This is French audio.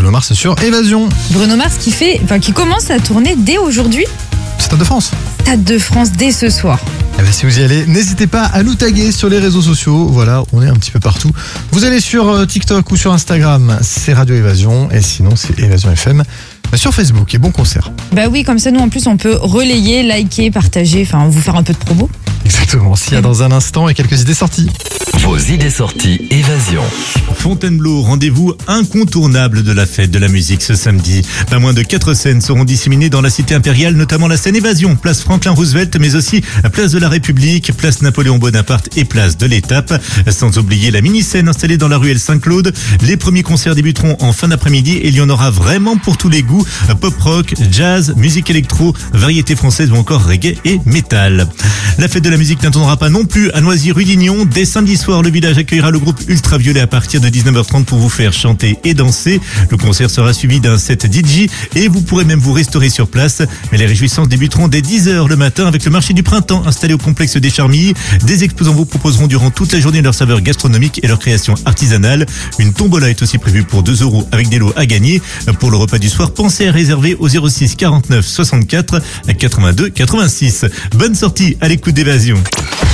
Bruno Mars sur Évasion. Bruno Mars qui commence à tourner dès aujourd'hui. Stade de France. Stade de France dès ce soir. Eh ben, si vous y allez, n'hésitez pas à nous taguer sur les réseaux sociaux. Voilà, on est un petit peu partout. Vous allez sur TikTok ou sur Instagram, c'est Radio Évasion. Et sinon, c'est Évasion FM sur Facebook. Et bon concert. Bah oui, comme ça, nous, en plus, on peut relayer, liker, partager, vous faire un peu de promo. Exactement. S'il y a dans un instant et quelques idées sorties. Vos idées sorties Évasion. Fontainebleau, rendez-vous incontournable de la fête de la musique ce samedi. Pas moins de 4 scènes seront disséminées dans la cité impériale, notamment la scène Évasion, place Franklin Roosevelt, mais aussi place de la République, place Napoléon Bonaparte et place de l'Étape. Sans oublier la mini-scène installée dans la ruelle Saint-Claude. Les premiers concerts débuteront en fin d'après-midi et il y en aura vraiment pour tous les goûts. Pop-rock, jazz, musique électro, variété française ou encore reggae et métal. La fête de la musique n'attendra pas non plus à Noisy-Rudignon. Dès samedi soir, le village accueillera le groupe Ultraviolet à partir de 19h30 pour vous faire chanter et danser. Le concert sera suivi d'un set DJ et vous pourrez même vous restaurer sur place. Mais les réjouissances débuteront dès 10h le matin avec le marché du printemps installé au complexe des Charmilles. Des exposants vous proposeront durant toute la journée leurs saveurs gastronomiques et leurs créations artisanales. Une tombola est aussi prévue pour 2 € avec des lots à gagner. Pour le repas du soir, pensez à réserver au 06 49 64 82 86. Bonne sortie à l'écoute d'Évasion.